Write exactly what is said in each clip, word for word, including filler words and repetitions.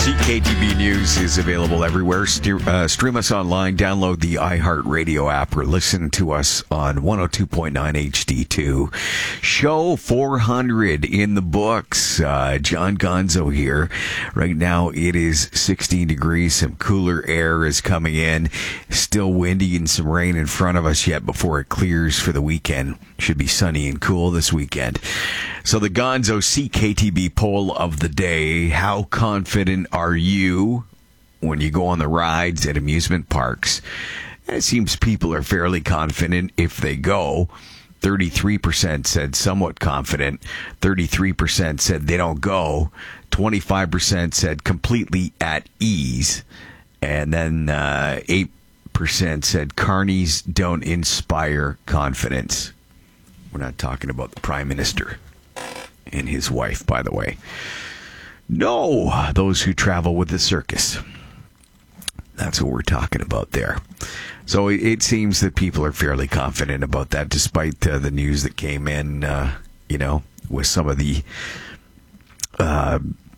C K T B News is available everywhere. St- uh, stream us online, download the iHeartRadio app, or listen to us on one oh two point nine H D two. Show four hundred in the books. Uh, John Gonzo here. Right now it is sixteen degrees. Some cooler air is coming in. Still windy and some rain in front of us yet before it clears for the weekend. Should be sunny and cool this weekend. So the Gonzo C K T B poll of the day. How confident are you when you go on the rides at amusement parks? And it seems people are fairly confident if they go. thirty-three percent said somewhat confident. thirty-three percent said they don't go. twenty-five percent said completely at ease. And then uh, eight percent said carnies don't inspire confidence. We're not talking about the Prime Minister and his wife, by the way. No, those who travel with the circus. That's what we're talking about there. So it, it seems that people are fairly confident about that, despite uh, the news that came in, uh, you know, with some of the uh,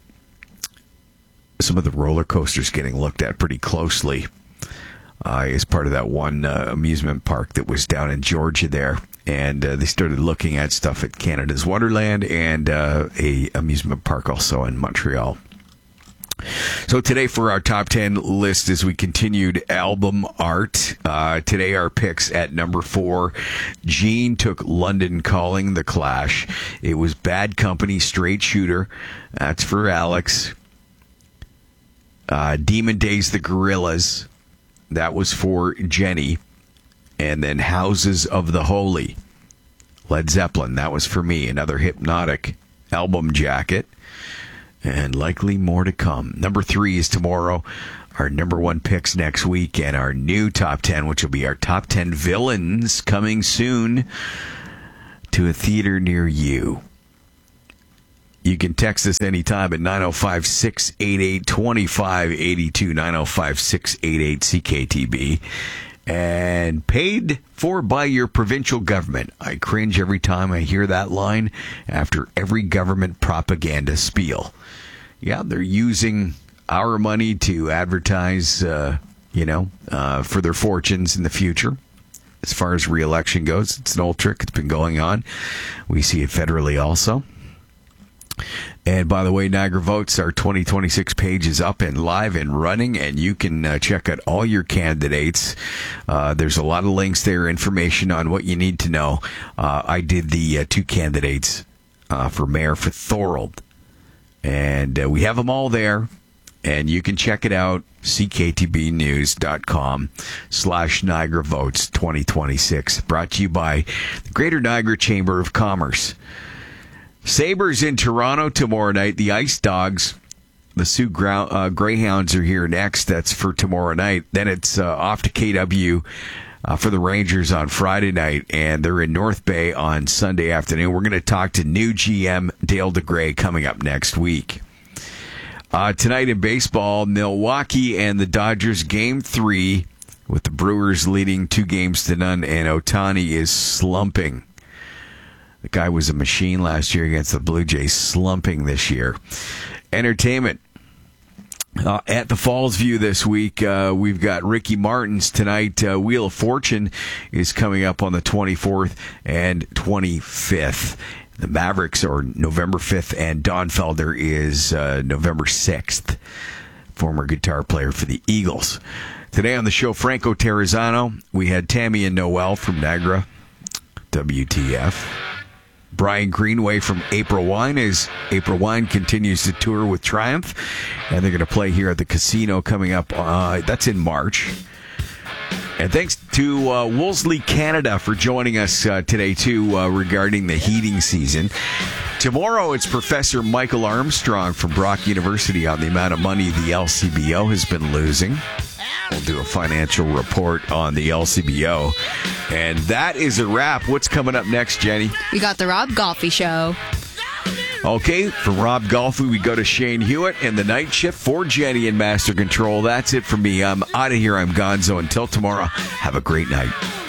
some of the roller coasters getting looked at pretty closely uh, as part of that one uh, amusement park that was down in Georgia there. And uh, they started looking at stuff at Canada's Wonderland and uh, a amusement park also in Montreal. So today for our top ten list, as we continued album art, uh, today our picks at number four, Gene took London Calling, The Clash. It was Bad Company, Straight Shooter. That's for Alex. Uh, Demon Days, The Gorillaz. That was for Jenny. And then Houses of the Holy, Led Zeppelin. That was for me. Another Hypnotic album jacket. And likely more to come. Number three is tomorrow. Our number one picks next week. And our new top ten, which will be our top ten villains, coming soon to a theater near you. You can text us anytime at nine oh five, six eight eight, two five eight two, nine oh five, six eight eight, C K T B. And paid for by your provincial government. I cringe every time I hear that line after every government propaganda spiel. Yeah, they're using our money to advertise, uh, you know, uh, for their fortunes in the future. As far as re-election goes, it's an old trick. It's been going on. We see it federally also. And by the way, Niagara Votes, our twenty twenty-six page is up and live and running, and you can uh, check out all your candidates. Uh, there's a lot of links there, information on what you need to know. Uh, I did the uh, two candidates uh, for mayor for Thorold, and uh, we have them all there, and you can check it out, c k t b news dot com slash Niagara Votes twenty twenty-six, brought to you by the Greater Niagara Chamber of Commerce. Sabres in Toronto tomorrow night. The Ice Dogs, the Sioux Grou- uh, Greyhounds are here next. That's for tomorrow night. Then it's uh, off to K W uh, for the Rangers on Friday night, and they're in North Bay on Sunday afternoon. We're going to talk to new G M Dale DeGray coming up next week. Uh, tonight in baseball, Milwaukee and the Dodgers game three, with the Brewers leading two games to none, and Ohtani is slumping. The guy was a machine last year against the Blue Jays, slumping this year. Entertainment. Uh, at the Falls View this week, uh, we've got Ricky Martin's tonight. Uh, Wheel of Fortune is coming up on the twenty-fourth and twenty-fifth. The Mavericks are November fifth, and Don Felder is uh, November sixth. Former guitar player for the Eagles. Today on the show, Franco Terrazzano. We had Tammy and Noel from Niagara. W T F. Brian Greenway from April Wine as April Wine continues to tour with Triumph, and they're going to play here at the casino coming up. Uh, that's in March. And thanks to uh, Wolseley Canada for joining us uh, today, too, uh, regarding the heating season. Tomorrow, it's Professor Michael Armstrong from Brock University on the amount of money the L C B O has been losing. We'll do a financial report on the L C B O. And that is a wrap. What's coming up next, Jenny? We got the Rob Golfi Show. Okay, from Rob Golfi, we go to Shane Hewitt and the night shift for Jenny in Master Control. That's it for me. I'm out of here. I'm Gonzo. Until tomorrow, have a great night.